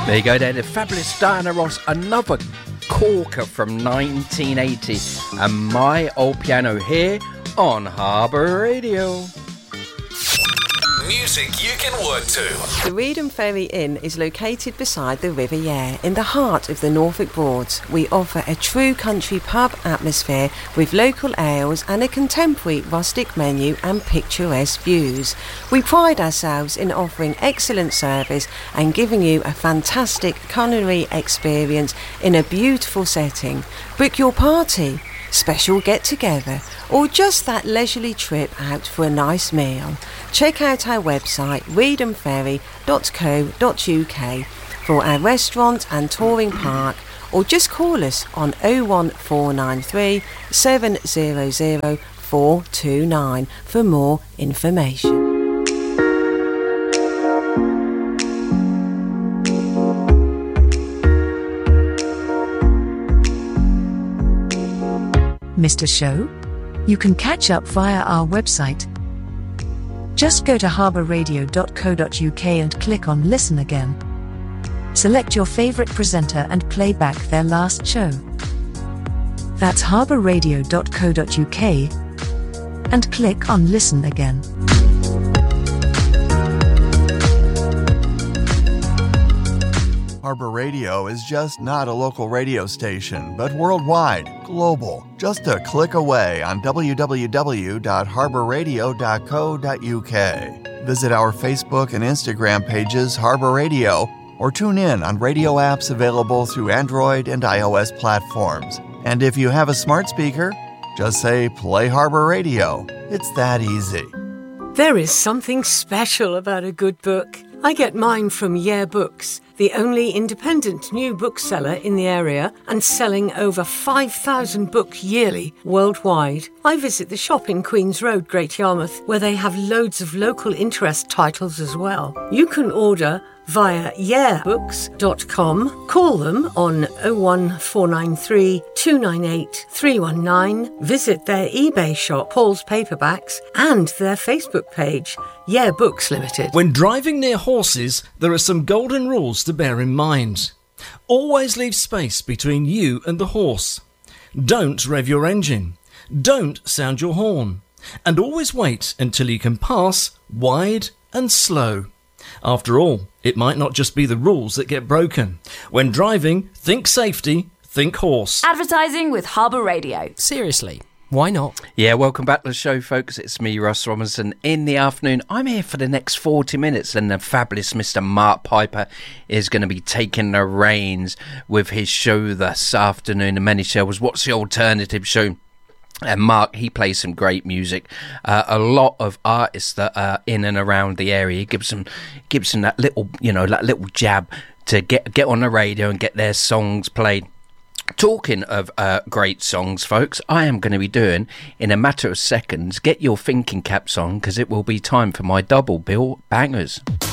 There you go there, the fabulous Diana Ross, another corker from 1980, and My Old Piano here on Harbour Radio. Music you can work to. The Reedham Ferry Inn is located beside the River Yare in the heart of the Norfolk Broads. We offer a true country pub atmosphere with local ales and a contemporary rustic menu and picturesque views. We pride ourselves in offering excellent service and giving you a fantastic culinary experience in a beautiful setting. Book your party, special get-together, or just that leisurely trip out for a nice meal. Check out our website reedhamferry.co.uk for our restaurant and touring park, or just call us on 01493 700 429 for more information. Missed a show? You can catch up via our website. Just go to harbourradio.co.uk and click on Listen Again. Select your favourite presenter and play back their last show. That's harbourradio.co.uk and click on Listen Again. Harbour Radio is just not a local radio station, but worldwide, global. Just a click away on www.harbourradio.co.uk. Visit our Facebook and Instagram pages, Harbour Radio, or tune in on radio apps available through Android and iOS platforms. And if you have a smart speaker, just say, play Harbour Radio. It's that easy. There is something special about a good book. I get mine from Yare Books, the only independent new bookseller in the area and selling over 5,000 books yearly worldwide. I visit the shop in Queen's Road, Great Yarmouth, where they have loads of local interest titles as well. You can order via yarebooks.com. Call them on 01493 298 319. Visit their eBay shop, Paul's Paperbacks, and their Facebook page, Yare Books Limited. When driving near horses, there are some golden rules to bear in mind. Always leave space between you and the horse. Don't rev your engine. Don't sound your horn. And always wait until you can pass wide and slow. After all, it might not just be the rules that get broken. When driving, think safety, think horse. Advertising with Harbour Radio. Seriously, why not? Yeah, welcome back to the show, folks. It's me, Russ Robinson, in the afternoon. I'm here for the next 40 minutes, and the fabulous Mr. Mark Piper is going to be taking the reins with his show this afternoon. The many shows. What's the alternative show? And Mark, he plays some great music. A lot of artists that are in and around the area. He gives them that little, that little jab to get on the radio and get their songs played. Talking of great songs, folks, I am going to be doing, in a matter of seconds, get your thinking caps on, because it will be time for my double bill bangers.